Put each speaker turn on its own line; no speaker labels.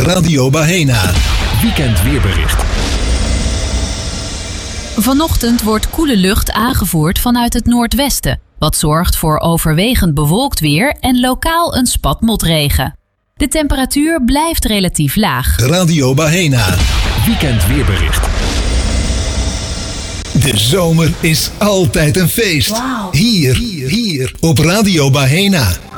Radio Bahena.
Weekend weerbericht.
Vanochtend wordt koele lucht aangevoerd vanuit het noordwesten, wat zorgt voor overwegend bewolkt weer en lokaal een spat motregen. De temperatuur blijft relatief laag.
Radio Bahena.
Weekend weerbericht.
De zomer is altijd een feest.
Wauw.
Hier op Radio Bahena.